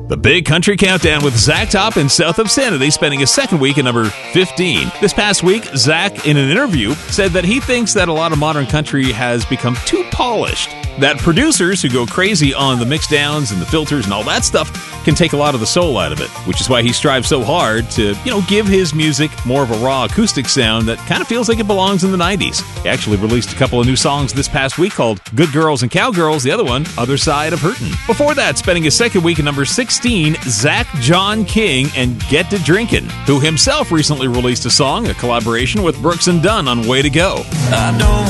The Big Country Countdown with Zach Top and South Obscenity spending his second week at number 15. This past week, Zach, in an interview, said that he thinks that a lot of modern country has become too polished. That producers who go crazy on the mixdowns and the filters and all that stuff can take a lot of the soul out of it, which is why he strives so hard to, give his music more of a raw acoustic sound that kind of feels like it belongs in the 90s. He actually released a couple of new songs this past week called Good Girls and Cowgirls, the other one, Other Side of Hurtin'. Before that, spending his second week at number 16, Zach John King and Get to Drinkin', who himself recently released a song, a collaboration with Brooks and Dunn on Way to Go.